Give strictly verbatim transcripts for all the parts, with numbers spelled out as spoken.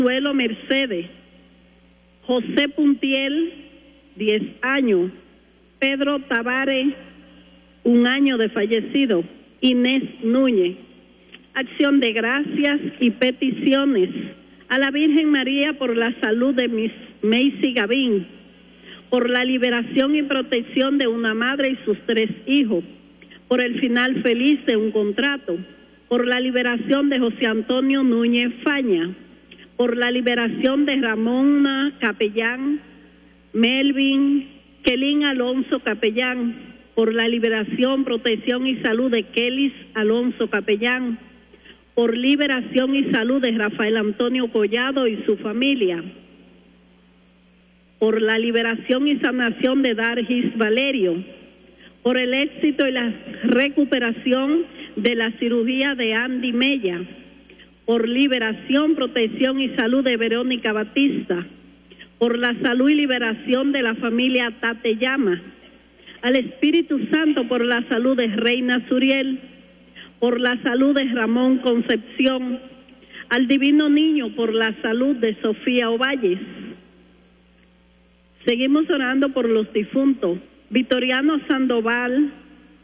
Consuelo Mercedes, José Puntiel, diez años, Pedro Tavares, un año de fallecido, Inés Núñez. Acción de gracias y peticiones a la Virgen María por la salud de Miss Macy Gavín, por la liberación y protección de una madre y sus tres hijos, por el final feliz de un contrato, por la liberación de José Antonio Núñez Faña, por la liberación de Ramona Capellán, Melvin, Kelin Alonso Capellán, por la liberación, protección y salud de Kelis Alonso Capellán, por liberación y salud de Rafael Antonio Collado y su familia, por la liberación y sanación de Dargis Valerio, por el éxito y la recuperación de la cirugía de Andy Mella, por liberación, protección y salud de Verónica Batista, por la salud y liberación de la familia Tateyama, al Espíritu Santo por la salud de Reina Suriel, por la salud de Ramón Concepción, al Divino Niño por la salud de Sofía Ovalles. Seguimos orando por los difuntos: Vitoriano Sandoval,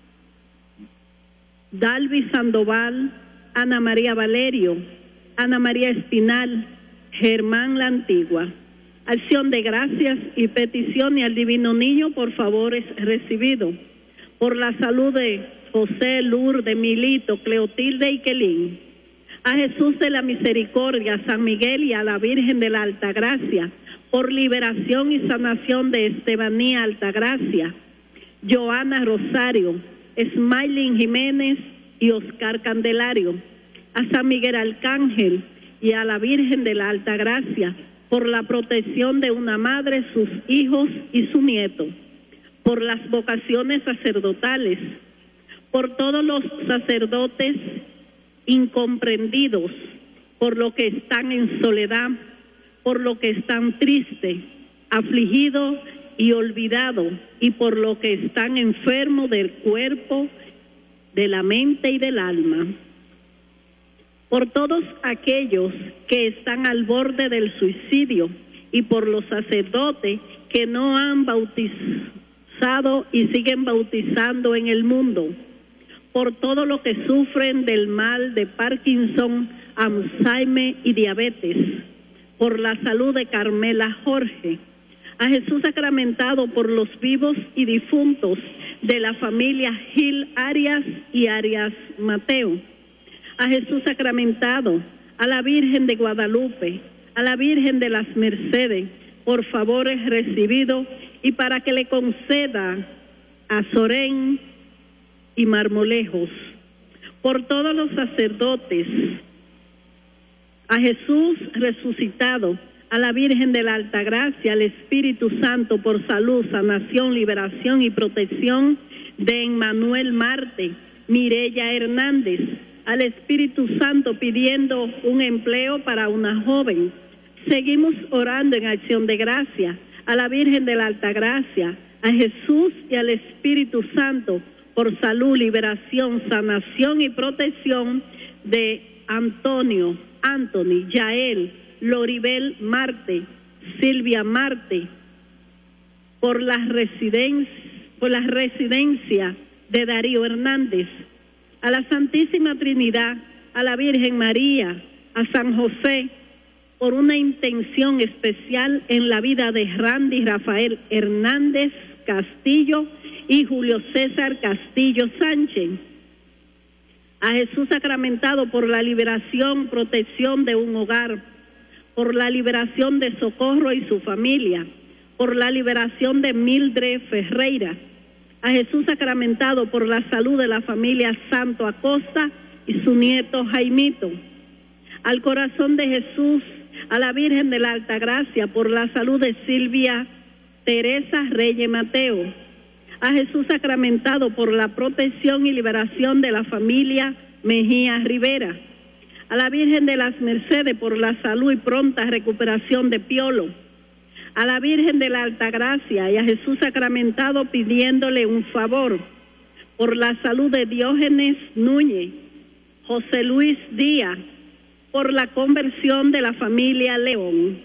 Dalvi Sandoval, Ana María Valerio, Ana María Espinal, Germán La Antigua. Acción de gracias y petición y al Divino Niño por favores recibidos, por la salud de José, Lourdes, Milito, Cleotilde y Kelín, a Jesús de la Misericordia, a San Miguel y a la Virgen de la Altagracia, por liberación y sanación de Estebanía Altagracia, Joana Rosario, Smiling Jiménez y Oscar Candelario, a San Miguel Arcángel y a la Virgen de la Altagracia, por la protección de una madre, sus hijos y su nieto, por las vocaciones sacerdotales, por todos los sacerdotes incomprendidos, por lo que están en soledad, por lo que están tristes, afligidos y olvidados, y por lo que están enfermos del cuerpo, de la mente y del alma. Por todos aquellos que están al borde del suicidio y por los sacerdotes que no han bautizado y siguen bautizando en el mundo, por todos los que sufren del mal de Parkinson, Alzheimer y diabetes, por la salud de Carmela Jorge, a Jesús sacramentado por los vivos y difuntos de la familia Gil Arias y Arias Mateo, a Jesús sacramentado, a la Virgen de Guadalupe, a la Virgen de las Mercedes, por favores recibidos y para que le conceda a Sorén y Marmolejos, por todos los sacerdotes, a Jesús resucitado, a la Virgen de la Altagracia, al Espíritu Santo por salud, sanación, liberación y protección de Emmanuel Marte, Mireya Hernández, al Espíritu Santo pidiendo un empleo para una joven. Seguimos orando en acción de gracia a la Virgen de la Altagracia, a Jesús y al Espíritu Santo por salud, liberación, sanación y protección de Antonio, Anthony, Yael, Loribel Marte, Silvia Marte, por la residencia, por la residencia de Darío Hernández, a la Santísima Trinidad, a la Virgen María, a San José, por una intención especial en la vida de Randy Rafael Hernández Castillo y Julio César Castillo Sánchez, a Jesús sacramentado por la liberación, protección de un hogar, por la liberación de Socorro y su familia, por la liberación de Mildred Ferreira, a Jesús sacramentado por la salud de la familia Santo Acosta y su nieto Jaimito, al corazón de Jesús, a la Virgen de la Altagracia por la salud de Silvia Teresa Reyes Mateo, a Jesús sacramentado por la protección y liberación de la familia Mejía Rivera, a la Virgen de las Mercedes por la salud y pronta recuperación de Piolo, a la Virgen de la Altagracia y a Jesús sacramentado pidiéndole un favor por la salud de Diógenes Núñez, José Luis Díaz, por la conversión de la familia León.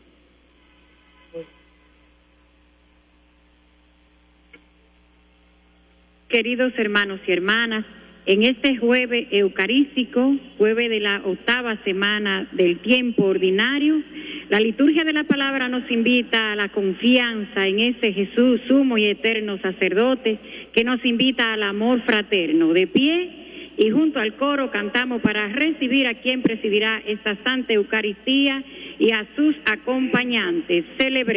Queridos hermanos y hermanas, en este jueves eucarístico, jueves de la octava semana del tiempo ordinario, la liturgia de la palabra nos invita a la confianza en ese Jesús sumo y eterno sacerdote, que nos invita al amor fraterno. De pie y junto al coro cantamos para recibir a quien presidirá esta Santa Eucaristía y a sus acompañantes. Celebremos.